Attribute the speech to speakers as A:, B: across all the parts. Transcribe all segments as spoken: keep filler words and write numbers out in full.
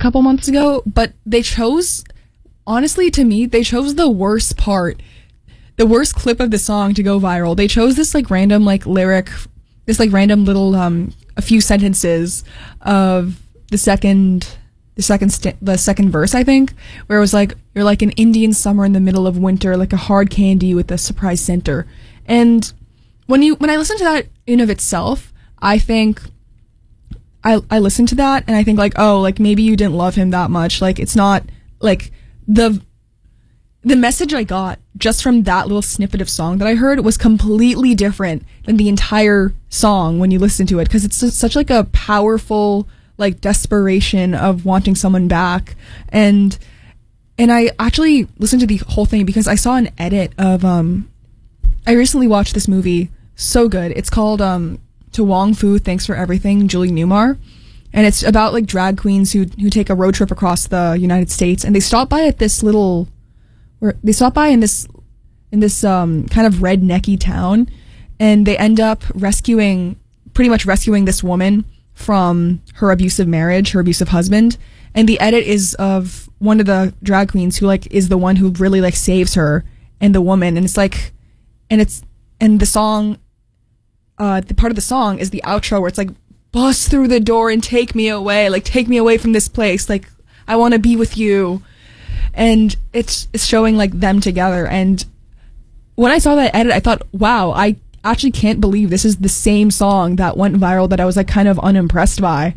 A: couple months ago, but they chose, honestly, to me, they chose the worst part, the worst clip of the song to go viral. They chose this like random like lyric, this like random little um a few sentences of the second the second st- the second verse, I think, where it was like, you're like an Indian summer in the middle of winter, like a hard candy with a surprise center. And when you when I listen to that in of itself, I think I I listen to that and I think like, oh, like maybe you didn't love him that much. Like it's not like the the message I got just from that little snippet of song that I heard was completely different than the entire song when you listen to it, because it's just such like a powerful like desperation of wanting someone back. And and I actually listened to the whole thing because I saw an edit of um I recently watched this movie, so good. It's called um To Wong Fu, Thanks for Everything, Julie Newmar. And it's about like drag queens who who take a road trip across the United States, and they stop by at this little where they stop by in this in this um kind of rednecky town, and they end up rescuing pretty much rescuing this woman from her abusive marriage, her abusive husband. And the edit is of one of the drag queens who like is the one who really like saves her and the woman. And it's like and it's and the song uh the part of the song is the outro where it's like, bust through the door and take me away, like take me away from this place, like I want to be with you. And it's it's showing like them together. And when I saw that edit, I thought, wow, I actually can't believe this is the same song that went viral that I was like kind of unimpressed by.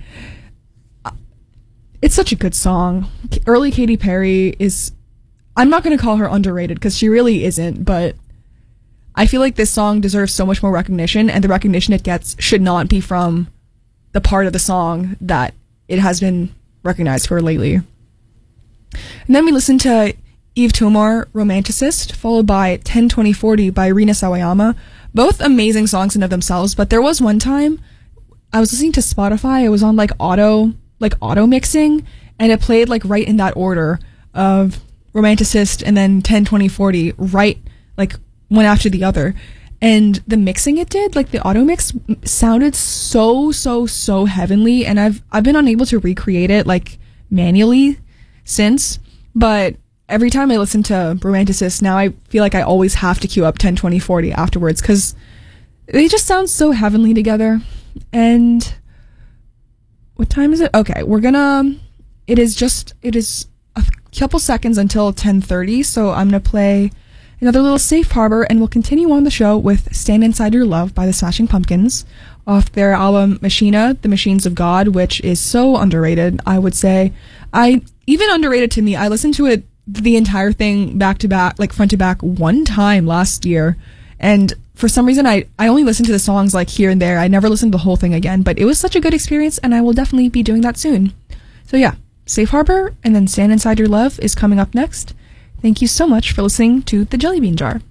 A: It's such a good song. Early Katy Perry is, I'm not going to call her underrated because she really isn't, but I feel like this song deserves so much more recognition, and the recognition it gets should not be from the part of the song that it has been recognized for lately. And then we listened to Eve Tumor, Romanticist, followed by ten twenty forty by Rina Sawayama. Both amazing songs in of themselves, but there was one time I was listening to Spotify, it was on like auto, like auto mixing, and it played like right in that order of Romanticist and then ten twenty forty, right like one after the other. And the mixing it did, like the auto mix sounded so, so, so heavenly, and I've I've been unable to recreate it like manually since, but every time I listen to Romanticist now, I feel like I always have to queue up ten twenty forty afterwards because they just sound so heavenly together. And what time is it? Okay, we're gonna, it is just, it is a couple seconds until ten thirty, so I'm gonna play another little safe harbor, and we'll continue on the show with Stand Inside Your Love by the Smashing Pumpkins off their album Machina, The Machines of God, which is so underrated, I would say. I, even underrated to me, I listened to it, the entire thing, back to back, like front to back, one time last year, and for some reason I, I only listened to the songs like here and there. I never listened to the whole thing again, but it was such a good experience, and I will definitely be doing that soon. So yeah, Safe Harbor, and then Stand Inside Your Love is coming up next. Thank you so much for listening to The Jelly Bean Jar.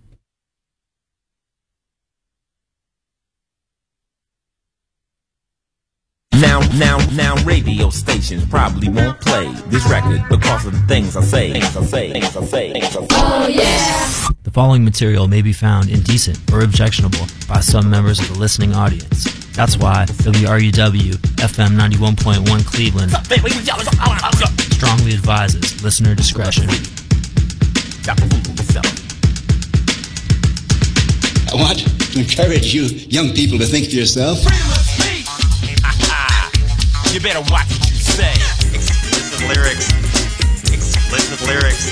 B: Now, now, now, radio stations probably won't play this record because of the things I say, things I say, things I say, things I say.
C: Oh, yeah!
D: The following material may be found indecent or objectionable by some members of the listening audience. That's why W R U W F M ninety-one point one Cleveland strongly advises listener discretion.
E: I want to encourage you young people to think to yourself,
B: you better watch what you say.
F: Explicit lyrics. Explicit lyrics.